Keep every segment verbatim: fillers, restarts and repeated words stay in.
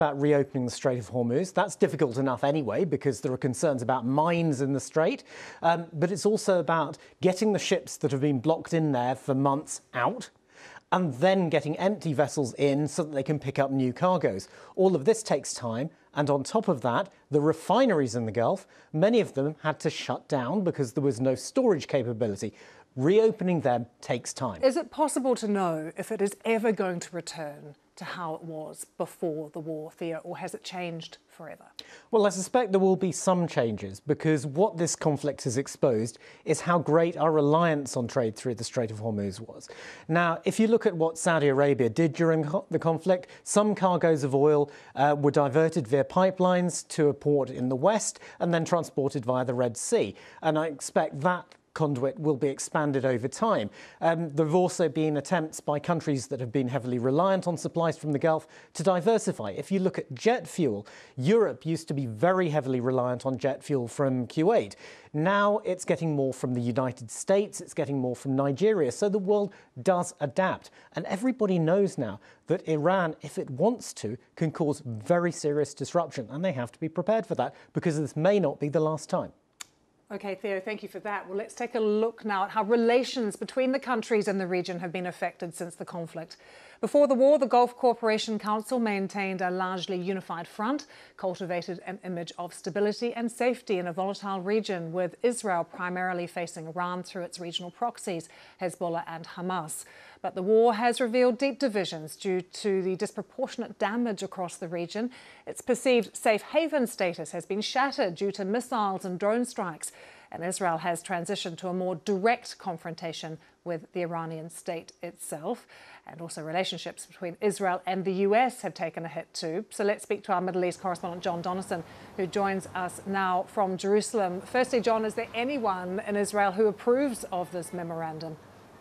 about reopening the Strait of Hormuz. That's difficult enough anyway because there are concerns about mines in the Strait. Um, but it's also about getting the ships that have been blocked in there for months out and then getting empty vessels in so that they can pick up new cargoes. All of this takes time. And on top of that, the refineries in the Gulf, many of them had to shut down because there was no storage capability. Reopening them takes time. Is it possible to know if it is ever going to return to how it was before the war, Theo, or has it changed forever? Well, I suspect there will be some changes because what this conflict has exposed is how great our reliance on trade through the Strait of Hormuz was. Now, if you look at what Saudi Arabia did during the conflict, some cargoes of oil uh, were diverted via pipelines to a port in the west and then transported via the Red Sea. And I expect that conduit will be expanded over time. Um, there have also been attempts by countries that have been heavily reliant on supplies from the Gulf to diversify. If you look at jet fuel, Europe used to be very heavily reliant on jet fuel from Kuwait. Now it's getting more from the United States, it's getting more from Nigeria. So the world does adapt. And everybody knows now that Iran, if it wants to, can cause very serious disruption. And they have to be prepared for that because this may not be the last time. OK, Theo, thank you for that. Well, let's take a look now at how relations between the countries in the region have been affected since the conflict. Before the war, the Gulf Cooperation Council maintained a largely unified front, cultivated an image of stability and safety in a volatile region, with Israel primarily facing Iran through its regional proxies, Hezbollah and Hamas. But the war has revealed deep divisions due to the disproportionate damage across the region. Its perceived safe haven status has been shattered due to missiles and drone strikes. And Israel has transitioned to a more direct confrontation with the Iranian state itself. And also relationships between Israel and the U S have taken a hit too. So let's speak to our Middle East correspondent, John Donnison, who joins us now from Jerusalem. Firstly, John, is there anyone in Israel who approves of this memorandum?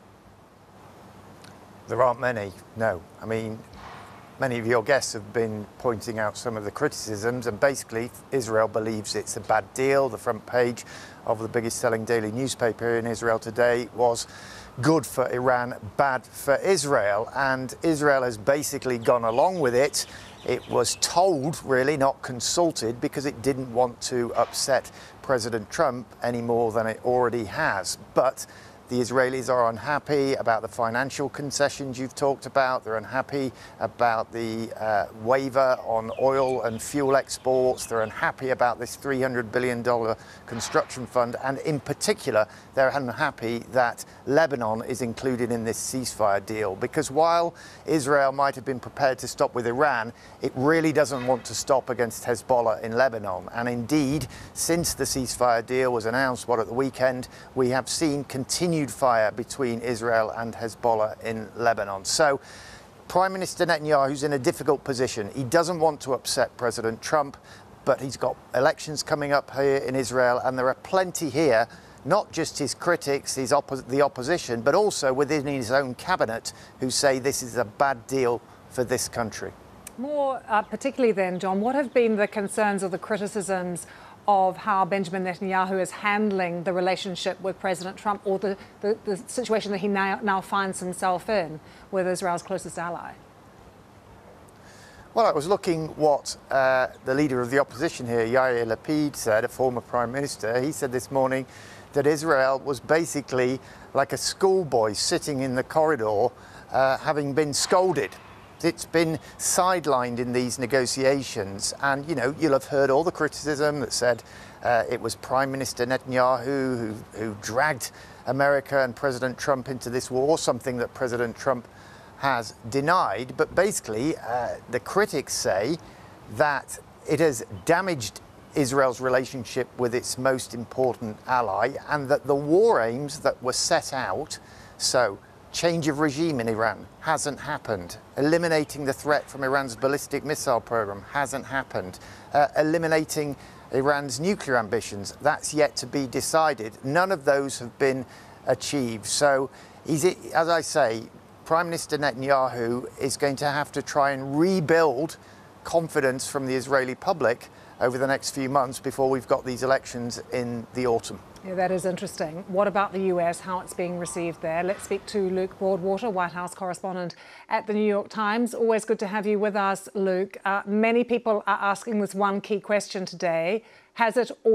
There aren't many, no. I mean, many of your guests have been pointing out some of the criticisms, and basically Israel believes it's a bad deal. The front page of the biggest selling daily newspaper in Israel today was good for Iran, bad for Israel. And Israel has basically gone along with it. It was told, really, not consulted, because it didn't want to upset President Trump any more than it already has. But the Israelis are unhappy about the financial concessions you've talked about. They're unhappy about the uh, waiver on oil and fuel exports. They're unhappy about this three hundred billion dollars construction fund. And in particular, they're unhappy that Lebanon is included in this ceasefire deal. Because while Israel might have been prepared to stop with Iran, it really doesn't want to stop against Hezbollah in Lebanon. And indeed, since the ceasefire deal was announced, what, at the weekend, we have seen continued fire between Israel and Hezbollah in Lebanon. So Prime Minister Netanyahu's in a difficult position. He doesn't want to upset President Trump, but he's got elections coming up here in Israel, and there are plenty here, not just his critics, his oppo- the opposition, but also within his own cabinet, who say this is a bad deal for this country. More uh, particularly then, John, what have been the concerns or the criticisms of how Benjamin Netanyahu is handling the relationship with President Trump, or the, the, the situation that he now, now finds himself in with Israel's closest ally? Well, I was looking what uh, the leader of the opposition here, Yair Lapid, said, a former prime minister. He said this morning that Israel was basically like a schoolboy sitting in the corridor uh, having been scolded. It's been sidelined in these negotiations, and you know, you'll have heard all the criticism that said uh, it was Prime Minister Netanyahu who, who dragged America and President Trump into this war, something that President Trump has denied. But basically, uh, the critics say that it has damaged Israel's relationship with its most important ally, and that the war aims that were set out, so change of regime in Iran, hasn't happened. Eliminating the threat from Iran's ballistic missile program hasn't happened. Uh, eliminating Iran's nuclear ambitions, that's yet to be decided. None of those have been achieved. So, is it, as I say, Prime Minister Netanyahu is going to have to try and rebuild confidence from the Israeli public over the next few months before we've got these elections in the autumn. Yeah, that is interesting. What about the U S, how it's being received there? Let's speak to Luke Broadwater, White House correspondent at the New York Times. Always good to have you with us, Luke. Uh, many people are asking this one key question today. Has it